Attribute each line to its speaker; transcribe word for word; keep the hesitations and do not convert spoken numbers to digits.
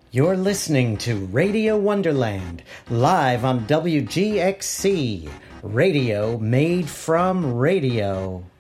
Speaker 1: You're listening to Radio Wonderland, live on W G X C, radio made from radio.